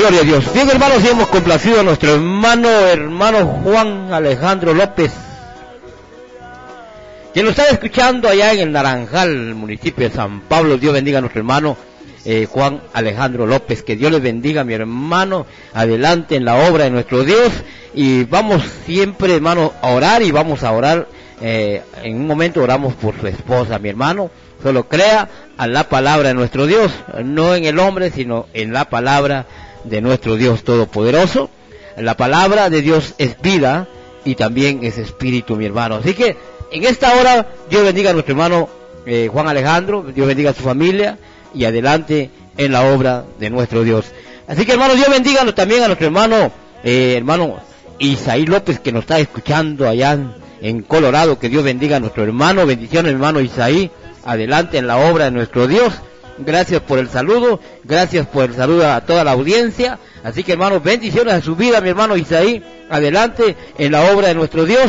Gloria a Dios. Bien, hermanos, y hemos complacido a nuestro hermano Juan Alejandro López, quien lo está escuchando allá en el Naranjal, municipio de San Pablo. Dios bendiga a nuestro hermano Juan Alejandro López. Que Dios les bendiga, mi hermano. Adelante en la obra de nuestro Dios. Y vamos siempre, hermano, a orar, y vamos a orar. En un momento oramos por su esposa, mi hermano. Solo crea a la palabra de nuestro Dios, no en el hombre, sino en la palabra de nuestro Dios Todopoderoso. La palabra de Dios es vida y también es espíritu, mi hermano. Así que en esta hora, Dios bendiga a nuestro hermano Juan Alejandro, Dios bendiga a su familia, y adelante en la obra de nuestro Dios. Así que, hermano, Dios bendiga también a nuestro hermano Isaí López, que nos está escuchando allá en Colorado. Que Dios bendiga a nuestro hermano. Bendiciones, hermano Isaí, adelante en la obra de nuestro Dios. Gracias por el saludo, gracias por el saludo a toda la audiencia. Así que, hermanos, bendiciones a su vida, mi hermano Isaí, adelante en la obra de nuestro Dios.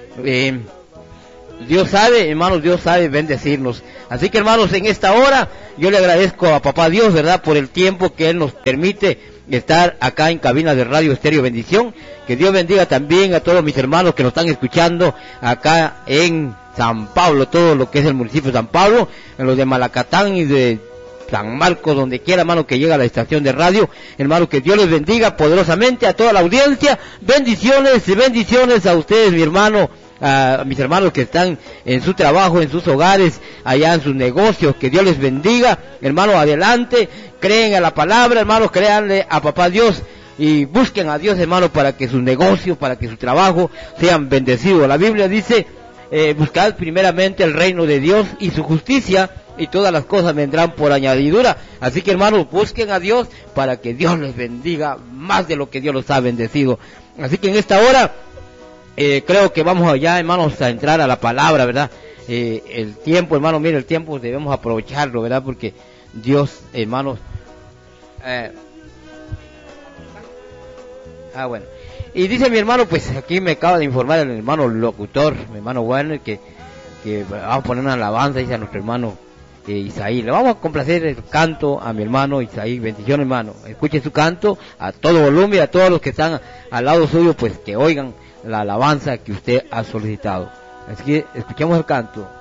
Dios sabe, hermanos, Dios sabe bendecirnos. Así que, hermanos, en esta hora yo le agradezco a papá Dios, ¿verdad?, por el tiempo que Él nos permite estar acá en cabina de Radio Estéreo Bendición. Que Dios bendiga también a todos mis hermanos que nos están escuchando acá en San Pablo, todo lo que es el municipio de San Pablo, en los de Malacatán y de San Marcos, donde quiera, hermano, que llega a la estación de radio. Hermano, que Dios les bendiga poderosamente a toda la audiencia. Bendiciones y bendiciones a ustedes, mi hermano, a mis hermanos que están en su trabajo, en sus hogares, allá en sus negocios. Que Dios les bendiga, hermano, adelante, creen a la palabra, hermanos, créanle a papá Dios y busquen a Dios, hermano, para que sus negocios, para que su trabajo sean bendecidos. La Biblia dice, buscad primeramente el reino de Dios y su justicia, y todas las cosas vendrán por añadidura. Así que, hermanos, busquen a Dios para que Dios les bendiga más de lo que Dios los ha bendecido. Así que en esta hora creo que vamos allá, hermanos, a entrar a la palabra, ¿verdad? El tiempo, hermano, mire, el tiempo debemos aprovecharlo, ¿verdad? Porque Dios, hermanos, bueno. Y dice mi hermano, pues aquí me acaba de informar el hermano locutor, mi hermano Werner, que vamos a poner una alabanza, dice a nuestro hermano Isaí. Le vamos a complacer el canto a mi hermano Isaí. Bendición, hermano. Escuche su canto a todo volumen, a todos los que están al lado suyo, pues que oigan la alabanza que usted ha solicitado. Así que escuchemos el canto.